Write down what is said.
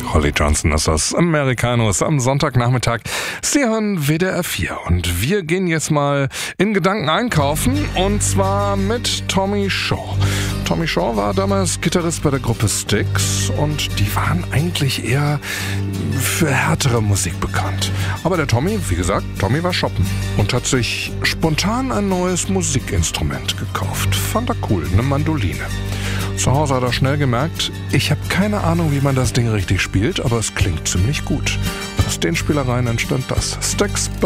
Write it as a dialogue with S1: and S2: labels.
S1: Holly Johnson ist das, Americanos am Sonntagnachmittag. Sie hören WDR 4 und wir gehen jetzt mal in Gedanken einkaufen und zwar mit Tommy Shaw. Tommy Shaw war damals Gitarrist bei der Gruppe Styx und die waren eigentlich eher für härtere Musik bekannt. Aber der Tommy, wie gesagt, Tommy war shoppen und hat sich spontan ein neues Musikinstrument gekauft. Fand er cool, eine Mandoline. Zu Hause hat er schnell gemerkt, ich habe keine Ahnung, wie man das Ding richtig spielt, aber es klingt ziemlich gut. Aus den Spielereien entstand das. Stax